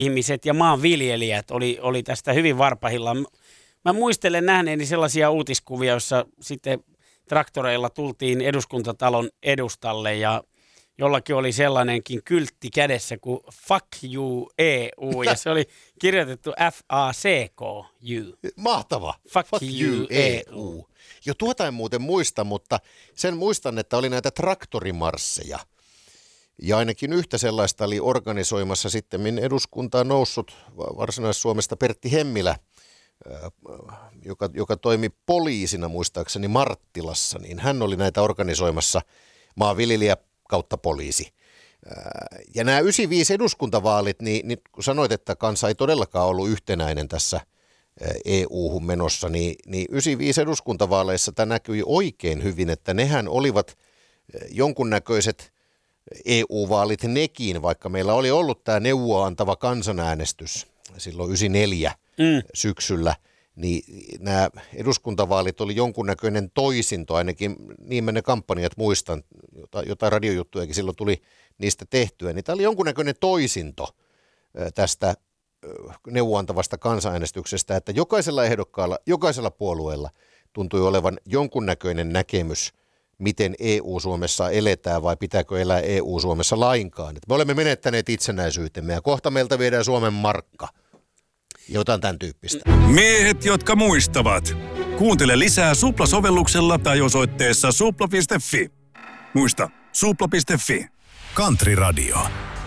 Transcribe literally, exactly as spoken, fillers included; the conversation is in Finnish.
ihmiset ja maanviljelijät oli, oli tästä hyvin varpahillaan. Mä muistelen nähneeni sellaisia uutiskuvia, joissa sitten traktoreilla tultiin eduskuntatalon edustalle ja jollakin oli sellainenkin kyltti kädessä kuin Fuck you E U ja se oli kirjoitettu F A C K U. Mahtava. Fuck, Fuck you E U. Jo tuota en muuten muista, mutta sen muistan, että oli näitä traktorimarsseja. Ja ainakin yhtä sellaista oli organisoimassa sitten eduskuntaan noussut Varsinais-Suomesta Pertti Hemmilä, joka, joka toimi poliisina muistaakseni Marttilassa, niin hän oli näitä organisoimassa maanviljelijä kautta poliisi. Ja nämä yhdeksänkymmentäviisi eduskuntavaalit, niin, niin kun sanoit, että kansa ei todellakaan ollut yhtenäinen tässä E U-hun menossa, niin, niin yhdeksänkymmentäviisi eduskuntavaaleissa tämä näkyi oikein hyvin, että nehän olivat jonkunnäköiset E U-vaalit nekin, vaikka meillä oli ollut tämä neuvoa antava kansanäänestys silloin yhdeksänkymmentäneljä mm. syksyllä, niin nämä eduskuntavaalit oli jonkunnäköinen toisinto, ainakin niin mä ne kampanjat muistan, jota, jotain radiojuttujakin silloin tuli niistä tehtyä, niin tämä oli jonkunnäköinen toisinto tästä neuvoantavasta kansanäänestyksestä, että jokaisella ehdokkaalla, jokaisella puolueella tuntui olevan jonkunnäköinen näkemys, miten E U-Suomessa eletään vai pitääkö elää E U-Suomessa lainkaan. Me olemme menettäneet itsenäisyytemme ja kohta meiltä viedään Suomen markka. Jotain tämän tyyppistä. Miehet, jotka muistavat. Kuuntele lisää Supla-sovelluksella tai osoitteessa supla piste fi. Muista, supla piste fi. Country Radio.